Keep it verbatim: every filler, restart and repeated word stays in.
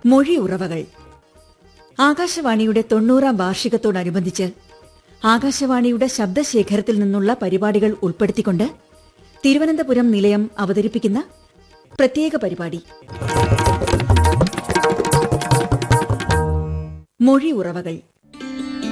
മൊഴി ഉറവകൾ. ആകാശവാണിയുടെ തൊണ്ണൂറാം വാർഷികത്തോടനുബന്ധിച്ച് ആകാശവാണിയുടെ ശബ്ദശേഖരത്തിൽ നിന്നുള്ള പരിപാടികൾ ഉൾപ്പെടുത്തിക്കൊണ്ട് തിരുവനന്തപുരം നിലയം അവതരിപ്പിക്കുന്ന പ്രത്യേക പരിപാടി മൊഴി ഉറവകൾ.